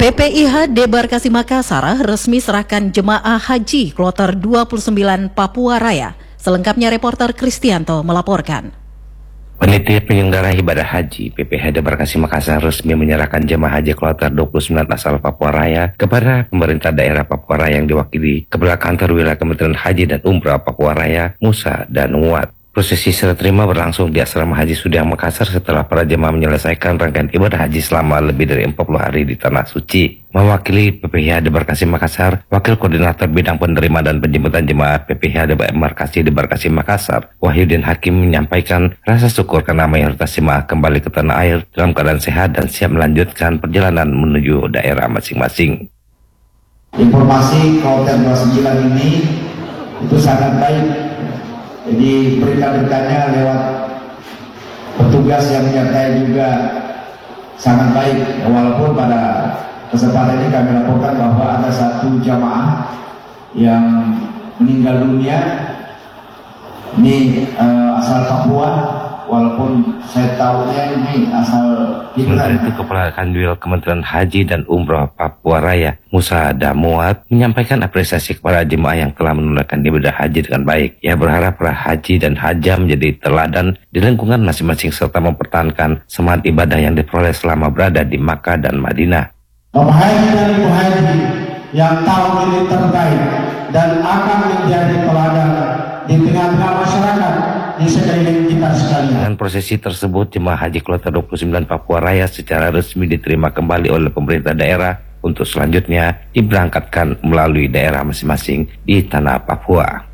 PPIH Debarkasi Makassar resmi serahkan jemaah haji Kloter 29 Papua Raya. Selengkapnya reporter Kristianto melaporkan. Panitia penyelenggara ibadah haji PPIH Debarkasi Makassar resmi menyerahkan jemaah haji Kloter 29 asal Papua Raya kepada pemerintah daerah Papua Raya yang diwakili Kepala Kantor Wilayah Kementerian Haji dan Umrah Papua Raya, Musa dan Nuat. Prosesi serah terima berlangsung di Asrama Haji Sudiang Makassar setelah para jemaah menyelesaikan rangkaian ibadah haji selama lebih dari 40 hari di Tanah Suci. Mewakili PPIH Debarkasi Makassar, Wakil Koordinator Bidang Penerima dan Penjemputan Jemaah PPIH Debarkasi Makassar, Wahyudin Hakim menyampaikan rasa syukur karena mayoritas jemaah kembali ke tanah air dalam keadaan sehat dan siap melanjutkan perjalanan menuju daerah masing-masing. Informasi Kloter 29 ini itu sangat baik. Jadi berita-beritanya lewat petugas yang menyertai juga sangat baik. Walaupun pada kesempatan ini kami laporkan bahwa ada satu jamaah yang meninggal dunia. Ini asal Papua, walaupun saya tahunya ini asal Sementara itu, Kepala Kanwil Kementerian Haji dan Umrah Papua Raya, Musa dan Nuat, menyampaikan apresiasi kepada jemaah yang telah menunaikan ibadah haji dengan baik. Ia berharap para haji dan haja menjadi teladan di lingkungan masing-masing serta mempertahankan semangat ibadah yang diperoleh selama berada di Makkah dan Madinah. Bapak haji dan ibu haji yang tahun ini terbaik dan akan menjadi teladan di tengah-tengah masyarakat di sekeliling kita sekalian. Dengan prosesi tersebut, jemaah haji Kloter 29 Papua Raya secara resmi diterima kembali oleh pemerintah daerah untuk selanjutnya diberangkatkan melalui daerah masing-masing di tanah Papua.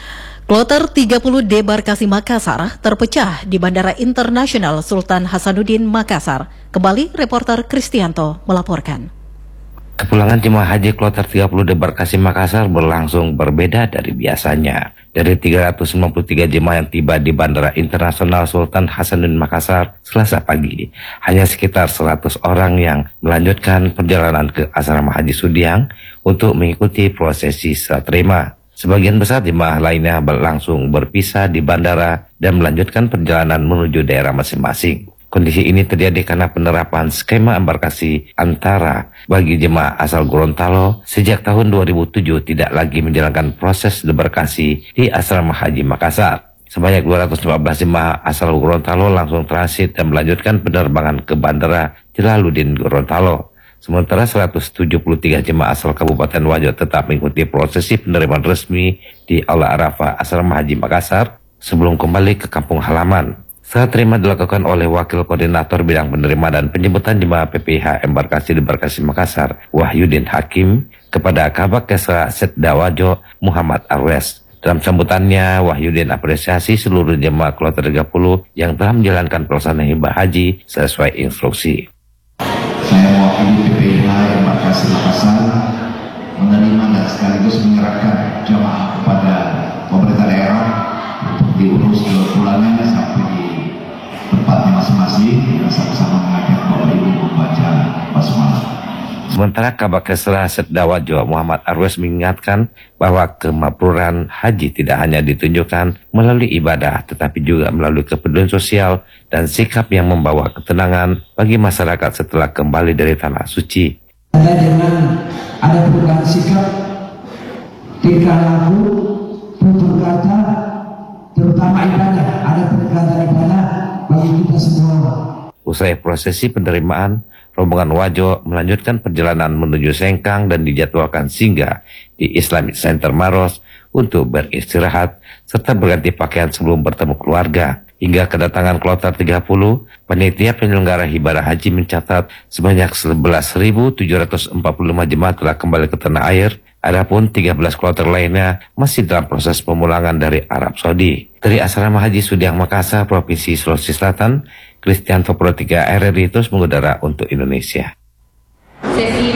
Kloter 30 Debarkasi Makassar terpecah di Bandara Internasional Sultan Hasanuddin Makassar. Kembali reporter Kristianto melaporkan. Kepulangan jemaah haji Kloter 30 Debarkasi Makassar berlangsung berbeda dari biasanya. Dari 393 jemaah yang tiba di Bandara Internasional Sultan Hasanuddin Makassar Selasa pagi, hanya sekitar 100 orang yang melanjutkan perjalanan ke Asrama Haji Sudiang untuk mengikuti prosesi serah terima. Sebagian besar jemaah lainnya langsung berpisah di bandara dan melanjutkan perjalanan menuju daerah masing-masing. Kondisi ini terjadi karena penerapan skema embarkasi antara bagi jemaah asal Gorontalo sejak tahun 2007 tidak lagi menjalankan proses debarkasi di Asrama Haji Makassar. Sebanyak 215 jemaah asal Gorontalo langsung transit dan melanjutkan penerbangan ke Bandara Jalaluddin Gorontalo. Sementara 173 jemaah asal Kabupaten Wajo tetap mengikuti prosesi penerimaan resmi di Aula Arafah Asrama Haji Makassar sebelum kembali ke kampung halaman. Serah terima dilakukan oleh Wakil Koordinator Bidang Penerima dan Penjemputan Jemaah PPIH Debarkasi Makassar, Wahyudin Hakim, kepada Kabak Kesra Setda Wajo, Muhammad Arwes. Dalam sambutannya, Wahyudin apresiasi seluruh jemaah Kloter 30 yang telah menjalankan pelaksanaan ibadah haji sesuai instruksi. Saya mewakili PPIH Debarkasi Makassar menerima dan sekaligus menyerahkan jemaah kepada pemerintah daerah untuk diurus pulangannya sampai di tempatnya masing-masing dan sama-sama mengajak Bapak Ibu membaca basmalah. Sementara Kabak Kesra Setda Wajo Muhammad Arwes mengingatkan bahwa kemakmuran haji tidak hanya ditunjukkan melalui ibadah tetapi juga melalui kepedulian sosial dan sikap yang membawa ketenangan bagi masyarakat setelah kembali dari tanah suci. Dengan ada perubahan sikap, tingkah laku, tutur kata, terutama ibadah, ada pendekatan ibadah bagi kita semua. Usai prosesi penerimaan, rombongan Wajo melanjutkan perjalanan menuju Sengkang dan dijadwalkan singgah di Islamic Center Maros untuk beristirahat serta berganti pakaian sebelum bertemu keluarga. Hingga kedatangan Kloter 30, panitia penyelenggara ibadah haji mencatat sebanyak 11.745 jemaah telah kembali ke tanah air. Adapun 13 kloter lainnya masih dalam proses pemulangan dari Arab Saudi. Dari Asrama Haji Sudiang Makassar, Provinsi Sulawesi Selatan, Kristianto Pro 3 RRI terus mengudara untuk Indonesia. Sesi